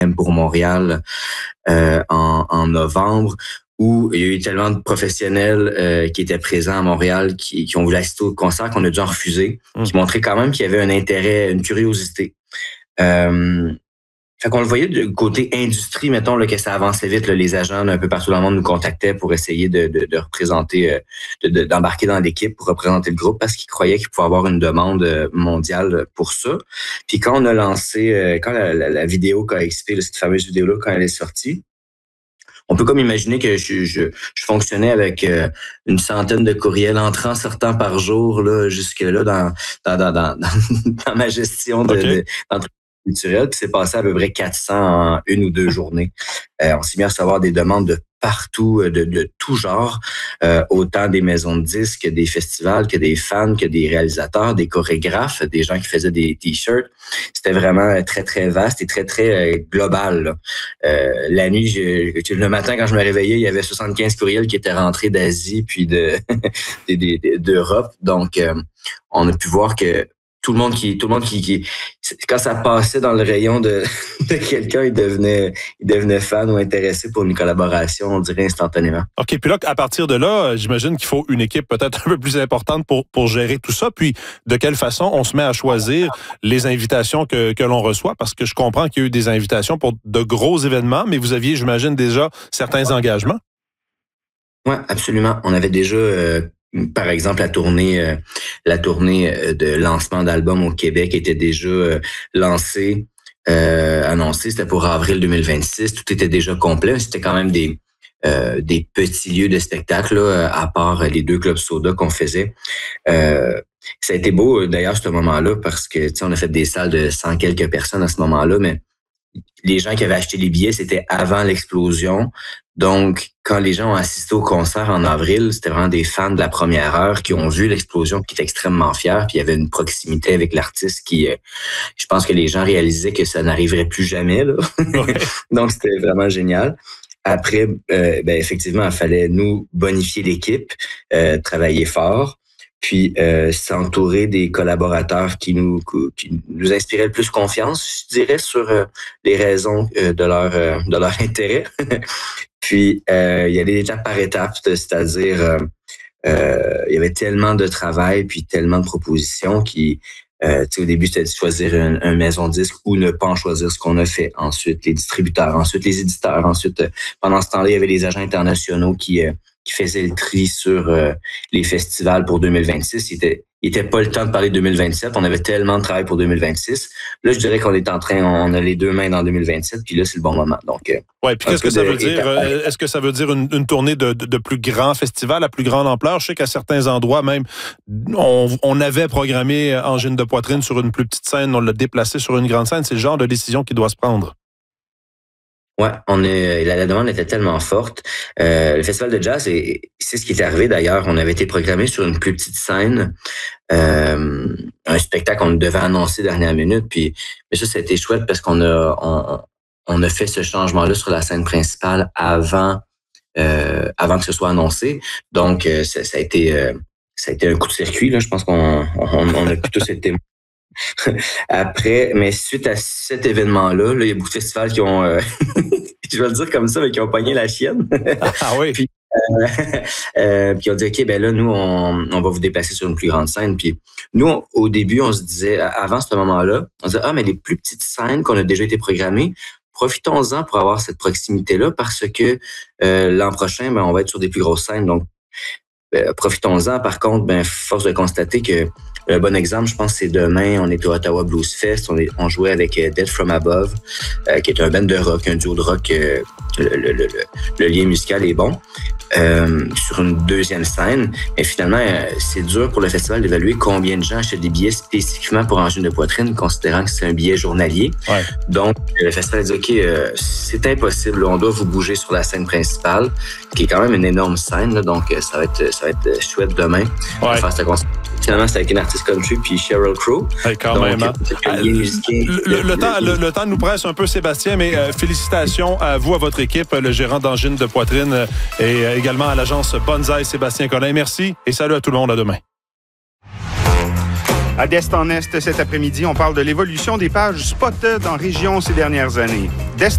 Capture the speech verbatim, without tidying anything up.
pour Montréal euh, en, en novembre, où il y a eu tellement de professionnels euh, qui étaient présents à Montréal, qui, qui ont voulu assister au concert, qu'on a dû en refuser, mmh. qui montraient quand même qu'il y avait un intérêt, une curiosité. Euh, fait qu'on le voyait du côté industrie, mettons, là, que ça avançait vite. Là, les agents un peu partout dans le monde nous contactaient pour essayer de, de, de représenter, de, de, d'embarquer dans l'équipe pour représenter le groupe parce qu'ils croyaient qu'il pouvait avoir une demande mondiale pour ça. Puis quand on a lancé, quand la, la, la vidéo K X P, là, cette fameuse vidéo-là, quand elle est sortie, on peut comme imaginer que je, je, je fonctionnais avec euh, une centaine de courriels entrant, sortant par jour, là, jusque-là, dans, dans, dans, dans, dans ma gestion de, okay. de, d'entreprise culturelle. Puis c'est passé à peu près quatre cents en une ou deux journées. Euh, on s'est mis à recevoir des demandes de partout, de, de tout genre, euh, autant des maisons de disques, des festivals, que des fans, que des réalisateurs, des chorégraphes, des gens qui faisaient des t-shirts. C'était vraiment très, très vaste et très, très euh, global. Là. Euh, la nuit, je, le matin, quand je me réveillais, il y avait soixante-quinze courriels qui étaient rentrés d'Asie puis de, de, de, d'Europe. Donc, euh, on a pu voir que tout le monde qui, tout le monde qui, qui, quand ça passait dans le rayon de, de quelqu'un, il devenait, il devenait fan ou intéressé pour une collaboration, on dirait instantanément. OK. Puis là, à partir de là, j'imagine qu'il faut une équipe peut-être un peu plus importante pour, pour gérer tout ça. Puis, de quelle façon on se met à choisir les invitations que, que l'on reçoit? Parce que je comprends qu'il y a eu des invitations pour de gros événements, mais vous aviez, j'imagine, déjà certains engagements. Oui, absolument. On avait déjà, euh, par exemple, la tournée, euh, la tournée de lancement d'album au Québec était déjà euh, lancée, euh, annoncée. C'était pour avril deux mille vingt-six. Tout était déjà complet. C'était quand même des euh, des petits lieux de spectacle, là, à part les deux clubs soda qu'on faisait. Euh, ça a été beau, d'ailleurs, ce moment-là, parce que tu sais, on a fait des salles de cent quelques personnes à ce moment-là, mais les gens qui avaient acheté les billets, c'était avant l'explosion. Donc, quand les gens ont assisté au concert en avril, c'était vraiment des fans de la première heure qui ont vu l'explosion, qui étaient extrêmement fiers. Puis il y avait une proximité avec l'artiste qui, euh, je pense que les gens réalisaient que ça n'arriverait plus jamais, là. Ouais. Donc, c'était vraiment génial. Après, euh, ben, effectivement, il fallait nous bonifier l'équipe, euh, travailler fort. Puis euh, s'entourer des collaborateurs qui nous qui nous inspiraient le plus confiance, je dirais, sur euh, les raisons euh, de leur euh, de leur intérêt. Puis euh, il y a des étapes par étapes, c'est-à-dire euh, euh, il y avait tellement de travail puis tellement de propositions qui euh, tu sais, au début c'était de choisir une, une maison de disque ou ne pas en choisir, ce qu'on a fait. Ensuite les distributeurs, ensuite les éditeurs, ensuite euh, pendant ce temps-là il y avait les agents internationaux qui euh, qui faisait le tri sur euh, les festivals pour deux mille vingt-six. Il était, il était pas le temps de parler de deux mille vingt-sept. On avait tellement de travail pour deux mille vingt-six. Là, je dirais qu'on est en train, on a les deux mains dans deux mille vingt-sept, puis là, c'est le bon moment. Donc, euh, ouais, puis qu'est-ce que ça veut dire? Euh, est-ce que ça veut dire une, une tournée de, de, de plus grands festivals à plus grande ampleur? Je sais qu'à certains endroits, même, on, on avait programmé Angine de poitrine sur une plus petite scène, on l'a déplacé sur une grande scène. C'est le genre de décision qui doit se prendre. Ouais, on est, la, la demande était tellement forte. Euh, le festival de jazz, c'est, c'est ce qui est arrivé d'ailleurs. On avait été programmé sur une plus petite scène, euh, un spectacle qu'on devait annoncer dernière minute. Puis, mais ça, ça a été chouette parce qu'on a, on, on a fait ce changement-là sur la scène principale avant, euh, avant que ce soit annoncé. Donc, euh, ça, ça a été, euh, ça a été un coup de circuit là. Je pense qu'on, on, on a tous été Après, mais suite à cet événement-là, là, il y a beaucoup de festivals qui ont, euh, je vais le dire comme ça, mais qui ont pogné la chienne. Ah oui. Puis, euh, euh, puis on dit, OK, ben là, nous, on, on va vous déplacer sur une plus grande scène. Puis nous, on, au début, on se disait, avant ce moment-là, on se disait, ah, mais les plus petites scènes qu'on a déjà été programmées, profitons-en pour avoir cette proximité-là parce que euh, l'an prochain, ben, on va être sur des plus grosses scènes. Donc, euh, profitons-en. Par contre, ben, force de constater que un bon exemple, je pense, c'est demain, on est au Ottawa Blues Fest, on, est, on jouait avec euh, Dead From Above, euh, qui est un band de rock, un duo de rock, euh, le, le, le, le lien musical est bon, euh, sur une deuxième scène. Mais finalement, euh, c'est dur pour le festival d'évaluer combien de gens achètent des billets spécifiquement pour Angine de poitrine, considérant que c'est un billet journalier. Ouais. Donc, le festival a dit, OK, euh, c'est impossible, on doit vous bouger sur la scène principale, qui est quand même une énorme scène, là, donc ça va être, ça va être chouette demain. Ouais. Faire ce concert. Finalement, c'est avec une artiste country puis Sheryl Crow. Hey, quand donc, même. Hein? Le, le, le, temps, le, le temps nous presse un peu, Sébastien, mais euh, félicitations à vous, à votre équipe, le gérant d'Angine de poitrine euh, et euh, également à l'agence Bonsaï, Sébastien Collin. Merci et salut à tout le monde. À demain. À d'Est en Est, cet après-midi, on parle de l'évolution des pages Spotted en région ces dernières années. D'Est